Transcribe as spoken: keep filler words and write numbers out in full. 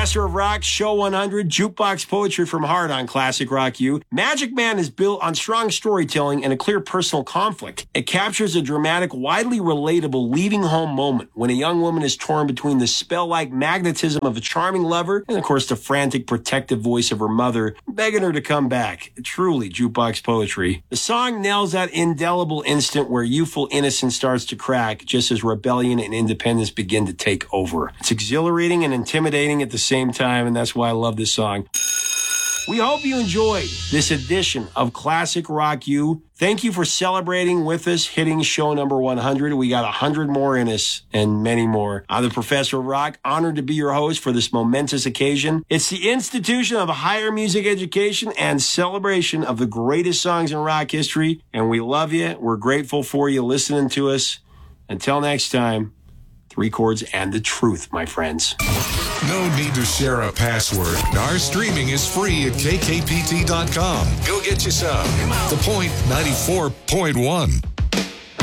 Professor of Rock, Show one hundred, Jukebox Poetry from Heart on Classic Rock U. Magic Man is built on strong storytelling and a clear personal conflict. It captures a dramatic, widely relatable leaving home moment when a young woman is torn between the spell-like magnetism of a charming lover and, of course, the frantic, protective voice of her mother begging her to come back. Truly Jukebox Poetry. The song nails that indelible instant where youthful innocence starts to crack just as rebellion and independence begin to take over. It's exhilarating and intimidating at the same time, and that's why I love this song. We hope you enjoyed this edition of Classic Rock U. Thank you for celebrating with us, hitting show number one hundred. We got one hundred more in us and many more. I'm the Professor of Rock, honored to be your host for this momentous occasion. It's the institution of higher music education and celebration of the greatest songs in rock history, and we love you. We're grateful for you listening to us. Until next time, three chords and the truth, my friends. No need to share a password. Our streaming is free at K K P T dot com. Go get you some. The Point ninety-four point one.